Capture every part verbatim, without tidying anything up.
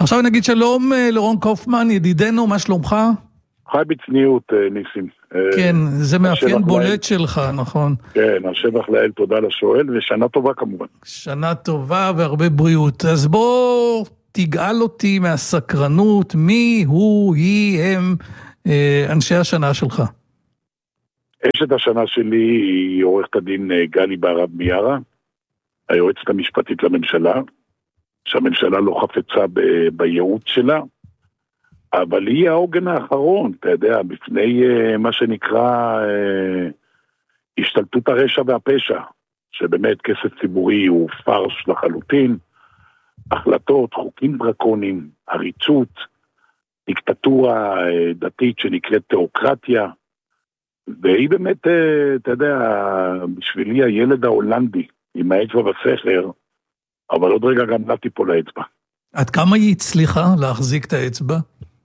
עכשיו נגיד שלום לרון קופמן, ידידנו, מה שלומך? חי בצניעות, ניסים. כן, זה מאפיין בולט שלך, נכון? כן, השבח לאל, תודה לשואל, ושנה טובה כמובן. שנה טובה והרבה בריאות. אז בוא תגאל אותי מהסקרנות, מי הוא, היא, הם אנשי השנה שלך. אשת השנה שלי היא עורכת הדין גלי בהרב מיארה, היועצת המשפטית לממשלה, שהממשלה לא חפצה ב- בייעוץ שלה, אבל היא העוגן האחרון, אתה יודע, בפני uh, מה שנקרא uh, השתלטות הרשע והפשע, שבאמת כסף ציבורי הוא פרש לחלוטין, החלטות, חוקים דרקונים, עריצות, דיקטטורה uh, דתית שנקראת תיאוקרטיה, והיא באמת, uh, אתה יודע, בשבילי הילד ההולנדי, עם האצבע בסכר, אבל עוד רגע גם לא תיפול האצבע. עד כמה היא הצליחה להחזיק את האצבע?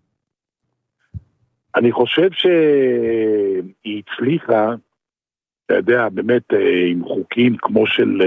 אני חושב שהיא הצליחה, אתה יודע, באמת עם חוקים כמו של,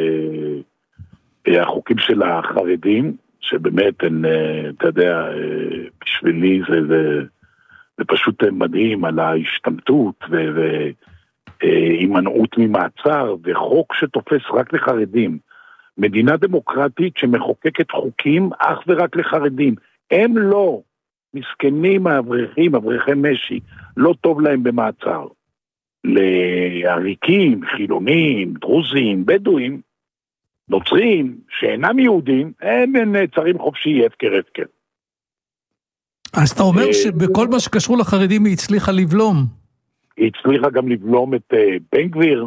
החוקים של החרדים, שבאמת, הם, אתה יודע, בשבילי זה, זה, זה פשוט מדהים על ההשתמטות והימנעות ממעצר, וחוק שתופס רק לחרדים. מדינה דמוקרטית שמחוקקת חוקים אך ורק לחרדים. הם לא מסכנים האברכים, אברכי משי, לא טוב להם במעצר. לעריקים, חילונים, דרוזים, בדואים, נוצרים, שאינם יהודים, הם נעצרים חופשי, הפקר הפקר. אז אתה אומר שבכל מה שקשור לחרדים היא הצליחה לבלום. היא הצליחה גם לבלום את בן גביר,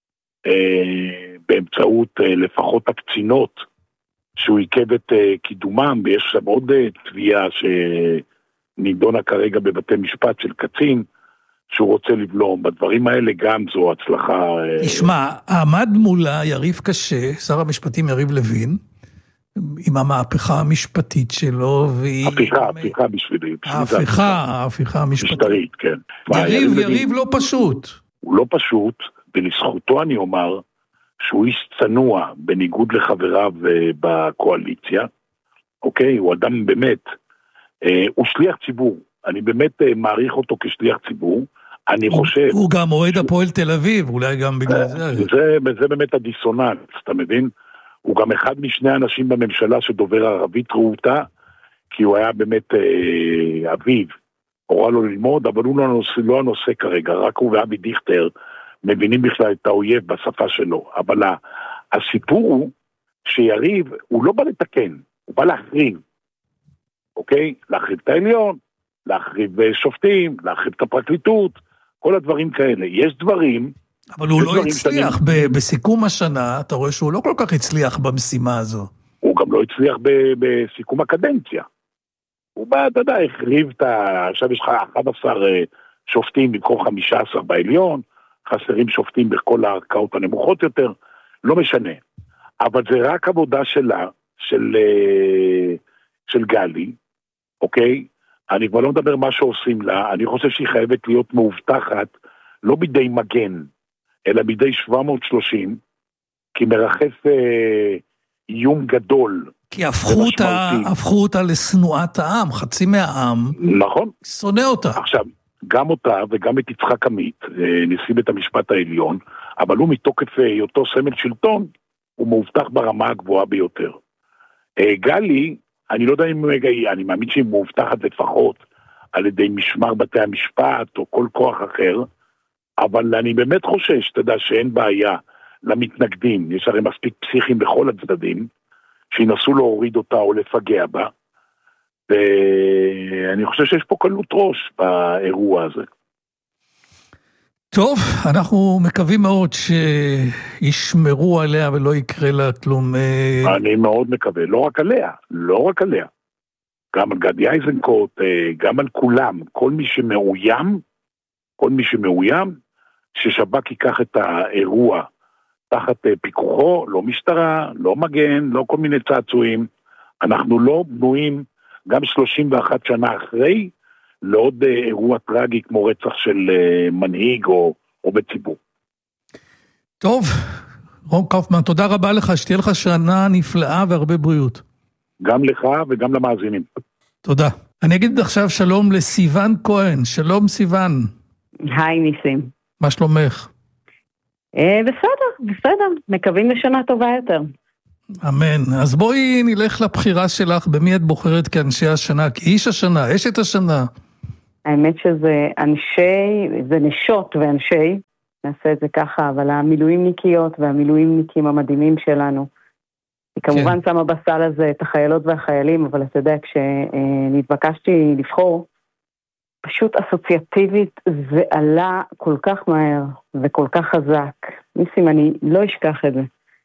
באמצעות לפחות הקצינות שהוא עיכב את קידומם, ויש שם עוד תביעה שנידונה כרגע בבתי משפט של קצין שהוא רוצה לבלום. בדברים האלה גם זו הצלחה. תשמע, עמד מולה יריב קשה, שר המשפטים יריב לוין, עם המהפכה המשפטית שלו, הפיכה, הפיכה בשבילי. ההפיכה, ההפיכה המשפטית. משטרית, כן. יריב, יריב לא פשוט. הוא לא פשוט, ולזכותו אני אומר, שהוא איש צנוע בניגוד לחבריו בקואליציה, אוקיי? הוא אדם באמת, הוא שליח ציבור, אני באמת מעריך אותו כשליח ציבור, אני חושב... הוא גם אוהד הפועל תל אביב, אולי גם בגלל זה. זה, זה באמת הדיסוננס, אתה מבין? הוא גם אחד משני אנשים בממשלה שדובר ערבית רהוטה, כי הוא היה באמת אה, אביו, הורא לו ללמוד, אבל הוא לא הנושא, לא הנושא כרגע, רק הוא ואבי דיכטר, מבינים בכלל את האויב בשפה שלו, אבל הסיפור הוא שיריב, הוא לא בא לתקן, הוא בא להחריב, אוקיי? להחריב את העליון, להחריב שופטים, להחריב את הפרקליטות, כל הדברים כאלה. יש דברים... אבל הוא לא הצליח, שאני... בסיכום השנה, אתה רואה שהוא לא כל כך הצליח במשימה הזו. הוא גם לא הצליח ב- בסיכום הקדנציה. הוא בא, אתה יודע, החריב את ה... עכשיו יש לך אחד עשר שופטים במקום חמישה עשר בעליון, חסרים שופטים בכל הערכאות הנמוכות יותר, לא משנה. אבל זה רק עבודה שלה, של, של גלי, אוקיי? אני כבר לא מדבר מה שעושים לה, אני חושב שהיא חייבת להיות מאובטחת, לא בידי מגן, אלא בידי שבע מאות ושלושים, כי מרחף אה, איום גדול. כי הפכו אותה, הפכו אותה לסנועת העם, חצי מהעם. נכון. שונא אותה. עכשיו, גם אותה וגם את יצחק עמית, נשיא בית המשפט העליון, אבל הוא מתוקף היותו סמל שלטון, הוא מאובטח ברמה הגבוהה ביותר. גלי, אני לא יודע אם הוא מגעי, אני מאמין שהיא מאובטחת לפחות על ידי משמר בתי המשפט או כל כוח אחר, אבל אני באמת חושש, אתה יודע, שאין בעיה למתנגדים, יש הרי מספיק פסיכים בכל הצדדים, שינסו להוריד אותה או לפגע בה, ואני חושב שיש פה קלות ראש באירוע הזה. טוב, אנחנו מקווים מאוד שישמרו עליה ולא יקרה לה כלום. אני מאוד מקווה, לא רק עליה, לא רק עליה. גם על גדי איזנקוט, גם על כולם, כל מי שמאוים, כל מי שמאוים, ששב"כ ייקח את האירוע תחת פיקוחו, לא משטרה, לא מגן, לא כל מיני צעצועים. אנחנו לא בנויים גם שלושים ואחת שנה אחרי, לעוד אירוע טרגי כמו רצח של מנהיג או, או בציבור. טוב, רון קופמן, תודה רבה לך, שתהיה לך שנה נפלאה והרבה בריאות. גם לך וגם למאזינים. תודה. אני אגיד עכשיו שלום לסיוון כהן. שלום סיוון. היי ניסים. מה שלומך? אה, בסדר, בסדר. מקווים לשנה טובה יותר. אמן. אז בואי נלך לבחירה שלך, במי את בוחרת כאנשי השנה, כאיש השנה, אשת השנה. האמת שזה אנשי, זה נשות ואנשי, נעשה את זה ככה, אבל המילואימניקיות והמילואימניקים המדהימים שלנו. היא כמובן שמה בסל הזה את החיילות והחיילים, אבל אתה יודע, כשנתבקשתי לבחור, פשוט אסוציאטיבית זה עלה כל כך מהר וכל כך חזק. ניסים, אני לא אשכח את זה,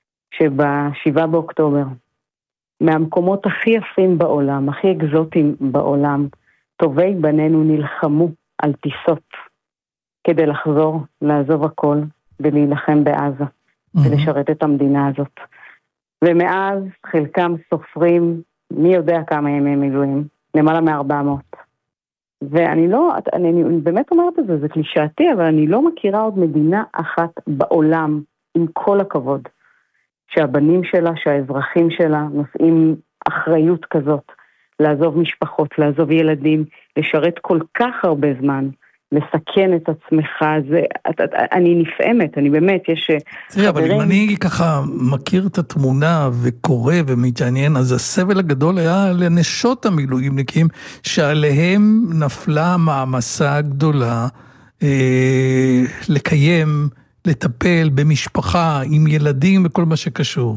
שבשבעה באוקטובר, מהמקומות הכי יפים בעולם, הכי אקזוטיים בעולם, טובי בנינו נלחמו על טיסות, כדי לחזור, לעזוב הכל, ולהילחם בעזה, mm-hmm. ולשרת את המדינה הזאת. ומאז חלקם סופרים, מי יודע כמה ימי מילואים, למעלה מ-ארבע מאות. ואני לא, אני, אני באמת אומרת את זה, זה קלישאתי, אבל אני לא מכירה עוד מדינה אחת בעולם, עם כל הכבוד, שהבנים שלה, שהאזרחים שלה, נושאים אחריות כזאת, לעזוב משפחות, לעזוב ילדים, לשרת כל כך הרבה זמן, לסכן את עצמך, זה, אני נפעמת, אני באמת, יש תראי, אבל אם אני ככה מכיר את התמונה וקורא ומתעניין, אז הסבל הגדול היה לנשות המילואימניקים, שעליהם נפלה מעמסה גדולה, אה, לקיים, לטפל במשפחה, עם ילדים וכל מה שקשור.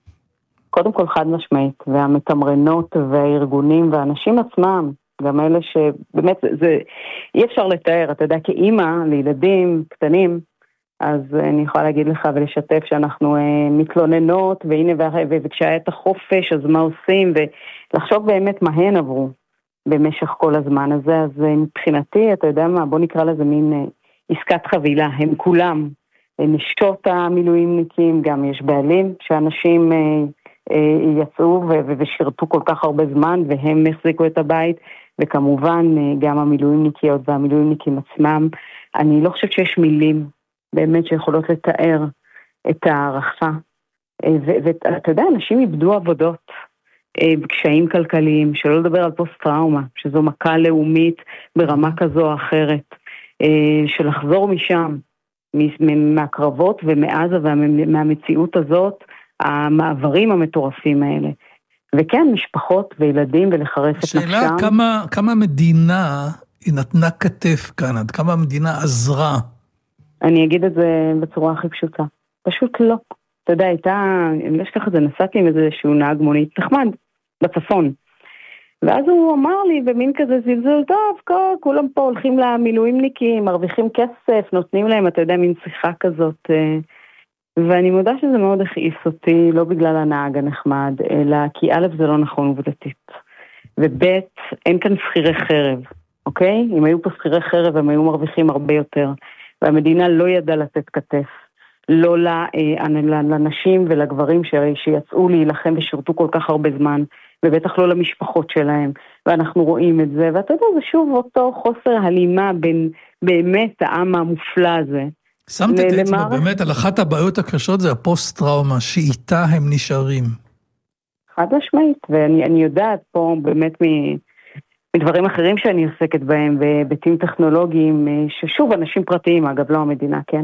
קודם כל חד משמעית, והמתמרנות והארגונים והאנשים עצמם, גם אלה שבאמת זה, זה אי אפשר לתאר, אתה יודע, כאימא לילדים קטנים, אז אני יכולה להגיד לך ולשתף שאנחנו אה, מתלוננות, והנה, וכשהיה את החופש, אז מה עושים, ולחשוב באמת מה הן עברו במשך כל הזמן הזה, אז מבחינתי, אתה יודע מה, בוא נקרא לזה מין אה, עסקת חבילה, הם כולם, נשות המילואימניקים, גם יש בעלים, שאנשים אה, אה, יצאו ו- ושירתו כל כך הרבה זמן, והם החזיקו את הבית, וכמובן גם המילואימניקיות והמילואימניקים עצמם. אני לא חושבת שיש מילים באמת שיכולות לתאר את הערכה. ואתה יודע, אנשים איבדו עבודות בקשיים כלכליים, שלא לדבר על פוסט-טראומה, שזו מכה לאומית ברמה כזו או אחרת, שלחזור משם, מהקרבות ומעזה ומהמציאות הזאת, המעברים המטורפים האלה. וכן, משפחות וילדים ולחרף את נפשם. השאלה כמה, כמה מדינה היא נתנה כתף כאן, עד כמה המדינה עזרה? אני אגיד את זה בצורה הכי פשוטה. פשוט לא. אתה יודע, הייתה, אני לא אשכח את זה, נסעתי עם איזשהו נהג מונית נחמד, בצפון. ואז הוא אמר לי, במין כזה זלזול, טוב, כולם פה הולכים למילואימניקים, מרוויחים כסף, נותנים להם, אתה יודע, מין שיחה כזאת. ואני מודה שזה מאוד הכעיס אותי, לא בגלל הנהג הנחמד, אלא כי א' זה לא נכון עובדתית. וב' אין כאן שכירי חרב, אוקיי? אם היו פה שכירי חרב, הם היו מרוויחים הרבה יותר. והמדינה לא ידעה לתת כתף. לא לנשים ולגברים שיצאו להילחם ושירתו כל כך הרבה זמן, ובטח לא למשפחות שלהם. ואנחנו רואים את זה, ואתה יודע, זה שוב אותו חוסר הלימה בין באמת העם המופלא הזה. שמת את עצמך, באמת, על אחת הבעיות הקשות זה הפוסט-טראומה, שאיתה הם נשארים. חד משמעית, ואני יודעת פה באמת מדברים אחרים שאני עוסקת בהם, בהיבטים טכנולוגיים, ששוב, אנשים פרטיים, אגב, לא המדינה, כן?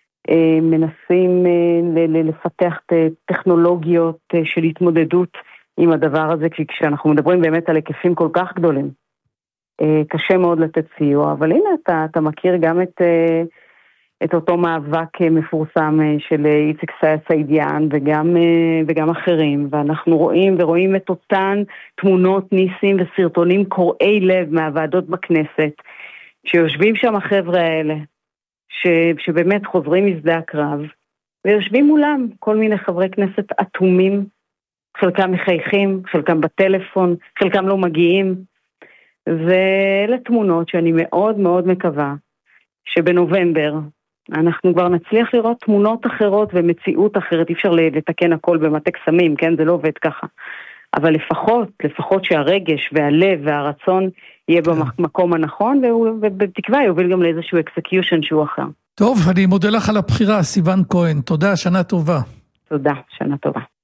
מנסים לפתח טכנולוגיות של התמודדות עם הדבר הזה, כי כשאנחנו מדברים באמת על היקפים כל כך גדולים, קשה מאוד לתת סיוע, אבל הנה, אתה, אתה מכיר גם את... את אותו מאבק מפורסם של איציק סעידיאן וגם, וגם אחרים, ואנחנו רואים ורואים את אותן תמונות ניסים וסרטונים קוראי לב מהוועדות בכנסת, שיושבים שם החבר'ה האלה, ש, שבאמת חוזרים משדה הקרב, ויושבים מולם כל מיני חברי כנסת אטומים, חלקם מחייכים, חלקם בטלפון, חלקם לא מגיעים, ואלה תמונות שאני מאוד מאוד מקווה, שבנובמבר, אנחנו כבר נצליח לראות תמונות אחרות ומציאות אחרת, אי אפשר לתקן הכל במטה קסמים, כן? זה לא עובד ככה. אבל לפחות, לפחות שהרגש והלב והרצון יהיה במקום הנכון, ובתקווה יוביל גם לאיזשהו אקסקיושן שהוא אחר. טוב, אני מודה לך על הבחירה, סיוון כהן. תודה, שנה טובה. תודה, שנה טובה.